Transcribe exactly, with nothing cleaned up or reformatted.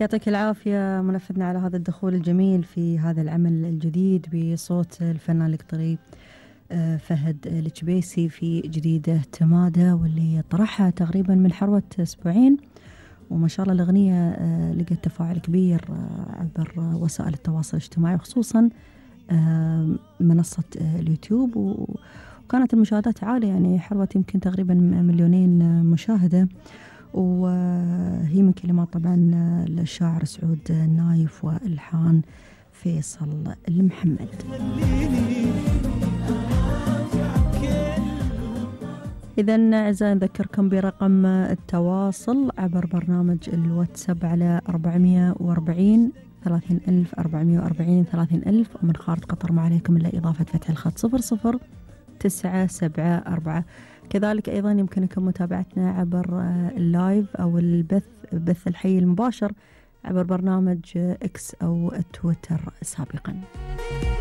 يعطيك العافية منفذنا على هذا الدخول الجميل في هذا العمل الجديد بصوت الفنان القطري فهد الجبيسي في جديدة تمادة، واللي طرحها تقريبا من حروة أسبوعين، وما شاء الله الأغنية لقت تفاعل كبير عبر وسائل التواصل الاجتماعي، وخصوصا منصة اليوتيوب، وكانت المشاهدات عالية، يعني حروة يمكن تقريبا مليونين مشاهدة، وهي من كلمات طبعا الشاعر سعود نايف والحان فيصل المحمد. إذن أعزائي نذكركم برقم التواصل عبر برنامج الواتساب على أربعمية وأربعين ثلاثين ألف أربعمية وأربعين ثلاثين ألف، ومن خارج قطر ما عليكم إلا إضافة فتح الخط صفر صفر تسعة سبعة أربعة. كذلك أيضا يمكنكم متابعتنا عبر اللايف أو البث بث الحي المباشر عبر برنامج إكس أو تويتر سابقا.